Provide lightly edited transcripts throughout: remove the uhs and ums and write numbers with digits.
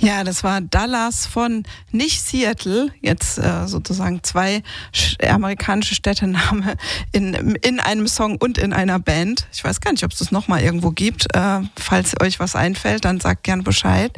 Ja, das war Dallas von nicht Seattle, jetzt sozusagen zwei amerikanische Städtename in einem Song und in einer Band. Ich weiß gar nicht, ob es das nochmal irgendwo gibt. Falls euch was einfällt, dann sagt gern Bescheid.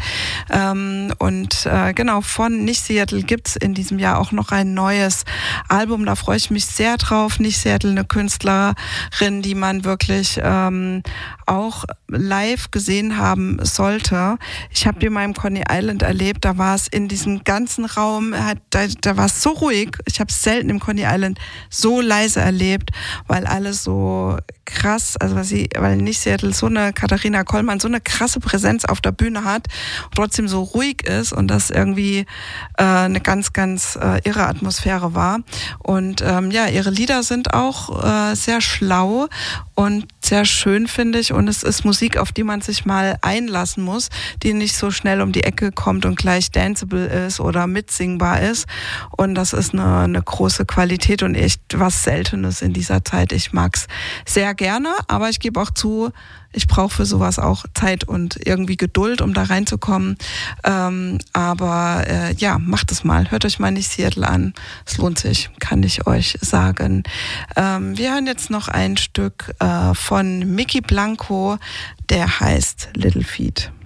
Genau, von nicht Seattle gibt's in diesem Jahr auch noch ein neues Album. Da freue ich mich sehr drauf. Nicht Seattle, eine Künstlerin, die man wirklich auch live gesehen haben sollte. Ich habe die mal im Coney Island erlebt, da war es in diesem ganzen Raum, da war es so ruhig. Ich habe es selten im Coney Island so leise erlebt, weil alles so krass, also weil nicht Seattle so eine Katharina Kollmann so eine krasse Präsenz auf der Bühne hat, trotzdem so ruhig ist und das irgendwie eine ganz, ganz irre Atmosphäre war. Und ihre Lieder sind auch sehr schlau und sehr schön, finde ich. Und es ist Musik, auf die man sich mal einlassen muss, die nicht so schnell um die Ecke kommt und gleich danceable ist oder mitsingbar ist. Und das ist eine große Qualität und echt was Seltenes in dieser Zeit. Ich mag's sehr gerne, aber ich gebe auch zu, ich brauche für sowas auch Zeit und irgendwie Geduld, um da reinzukommen. Macht es mal. Hört euch mal nicht Seattle an. Es lohnt sich, kann ich euch sagen. Wir hören jetzt noch ein Stück von Mickey Blanco, der heißt Little Feet.